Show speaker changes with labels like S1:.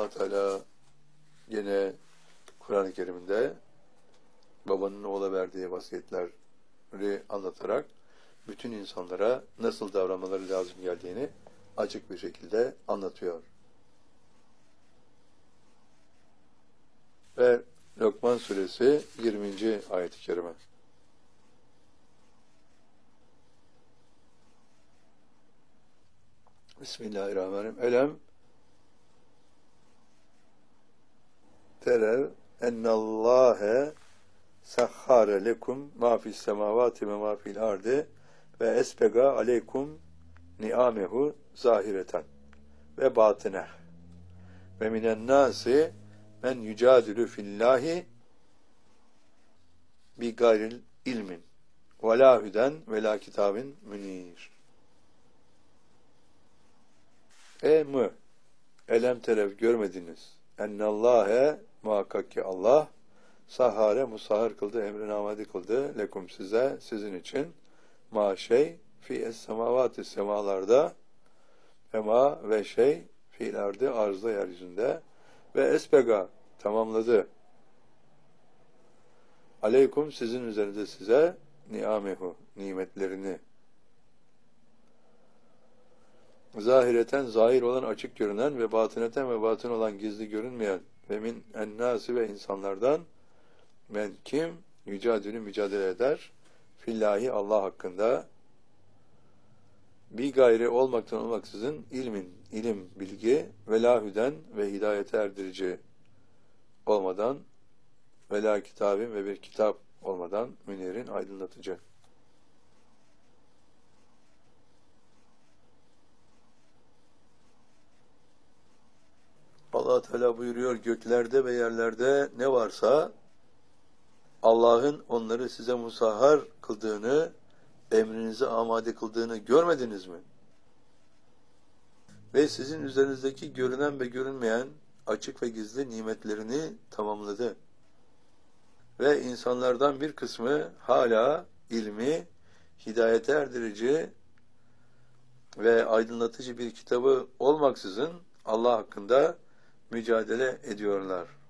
S1: Allah Teala yine Kur'an-ı Kerim'de babanın oğula verdiği vasiyetleri anlatarak bütün insanlara nasıl davranmaları lazım geldiğini açık bir şekilde anlatıyor. Ve Lokman suresi 20. ayet-i kerime. Bismillahirrahmanirrahim. Elem terev ennallâhe sahhâre lekum mâ fis semâvâti ve mâ fil ardı ve esbega aleykum ni'amehu zahireten ve batine ve minen nâsi men yücadilü fillâhi bi gayril ilmin ve lâ hüden ve lâ kitabin münîr. Elem terev görmediniz. Ennallâhe muhakkak ki Allah sahhare musahhar kıldı, emrine amade kıldı lekum size, sizin için ma şey fi es-semavati semalarda ve ma ve şey fi'l ardı arzda yeryüzünde ve esbega tamamladı aleykum sizin üzerinde size ni'amehu nimetlerini zahireten zahir olan açık görünen ve batıneten ve batın olan gizli görünmeyen ve min ennâsi ve insanlardan men kim yücadülü mücadele eder fillahi Allah hakkında bir gayri olmaktan olmaksızın ilim, bilgi ve lahüden ve hidayete erdirici olmadan ve la kitabin ve bir kitap olmadan münirin aydınlatıcı. Allah Teala buyuruyor, göklerde ve yerlerde ne varsa Allah'ın onları size musahhar kıldığını, emrinize amade kıldığını görmediniz mi? Ve sizin üzerinizdeki görünen ve görünmeyen açık ve gizli nimetlerini tamamladı. Ve insanlardan bir kısmı hala ilmi, hidayete erdirici ve aydınlatıcı bir kitabı olmaksızın Allah hakkında mücadele ediyorlar.